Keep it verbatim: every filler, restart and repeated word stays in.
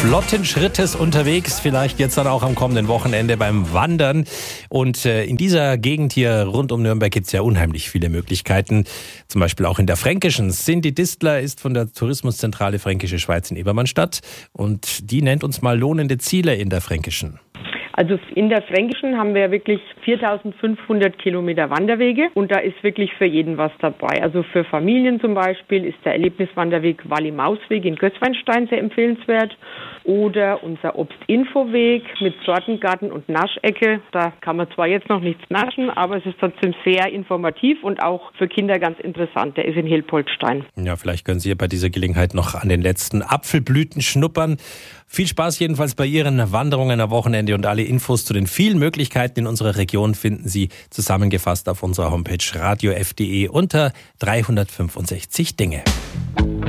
flotten Schrittes unterwegs, vielleicht jetzt dann auch am kommenden Wochenende beim Wandern. Und äh, in dieser Gegend hier rund um Nürnberg gibt es ja unheimlich viele Möglichkeiten, zum Beispiel auch in der Fränkischen. Cindy Distler ist von der Tourismuszentrale Fränkische Schweiz in Ebermannstadt und die nennt uns mal lohnende Ziele in der Fränkischen. Also in der Fränkischen haben wir wirklich viertausendfünfhundert Kilometer Wanderwege und da ist wirklich für jeden was dabei. Also für Familien zum Beispiel ist der Erlebniswanderweg Walli-Mausweg in Gößweinstein sehr empfehlenswert oder unser Obstinfoweg mit Sortengarten und Naschecke. Da kann man zwar jetzt noch nichts naschen, aber es ist trotzdem sehr informativ und auch für Kinder ganz interessant. Der ist in Hilpoltstein. Ja, vielleicht können Sie ja bei dieser Gelegenheit noch an den letzten Apfelblüten schnuppern. Viel Spaß jedenfalls bei Ihren Wanderungen am Wochenende und alle Infos zu den vielen Möglichkeiten in unserer Region finden Sie zusammengefasst auf unserer Homepage radio f punkt de unter dreihundertfünfundsechzig Dinge.